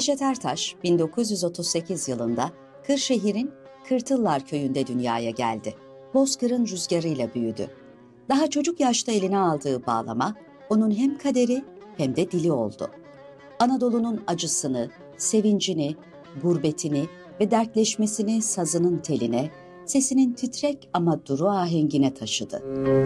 Neşet Ertaş 1938 yılında Kırşehir'in Kırtıllar köyünde dünyaya geldi. Bozkır'ın rüzgarıyla büyüdü. Daha çocuk yaşta eline aldığı bağlama onun hem kaderi hem de dili oldu. Anadolu'nun acısını, sevincini, gurbetini ve dertleşmesini sazının teline, sesinin titrek ama duru ahengine taşıdı.